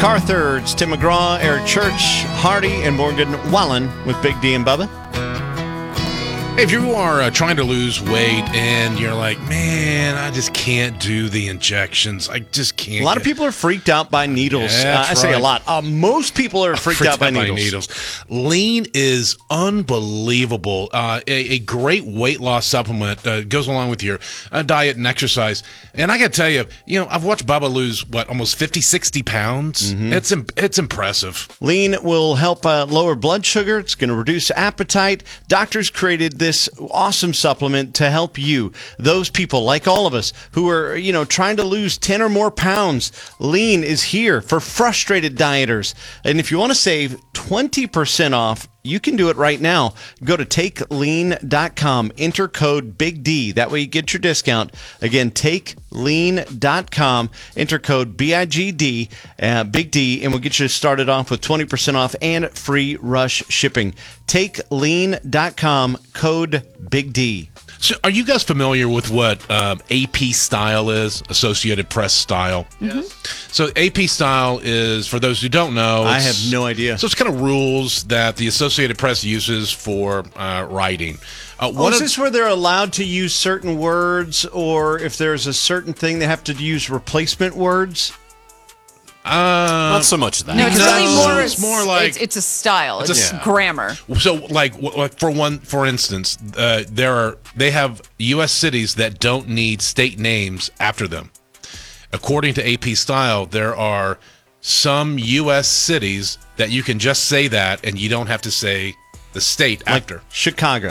MacArthur, it's Tim McGraw, Eric Church, Hardy, and Morgan Wallen with Big D and Bubba. If you are trying to lose weight and you're like, man, I just can't do the injections. I just can't. A lot of people are freaked out by needles. Yeah, I say a lot. Most people are freaked out by needles. Lean is unbelievable. A great weight loss supplement goes along with your diet and exercise. And I got to tell you, I've watched Bubba lose, almost 50, 60 pounds. Mm-hmm. It's impressive. Lean will help lower blood sugar. It's going to reduce appetite. Doctors created this awesome supplement to help you, those people like all of us who are, trying to lose 10 or more pounds. Lean is here for frustrated dieters. And if you want to save 20% off, you can do it right now. Go to takelean.com, enter code Big D. That way you get your discount. Again, takelean.com, enter code BIGD, Big D, and we'll get you started off with 20% off and free rush shipping. Takelean.com, code Big D. So are you guys familiar with what AP style is, Associated Press style? Yes. So AP style is, for those who don't know... I have no idea. So it's kind of rules that the Associated Press uses for writing. Is this where they're allowed to use certain words, or if there's a certain thing they have to use replacement words? Not so much that. No, it's really more. It's more like it's a style. It's grammar. So, for instance, they have U.S. cities that don't need state names after them. According to AP style, there are some U.S. cities that you can just say that, and you don't have to say the state after. Chicago.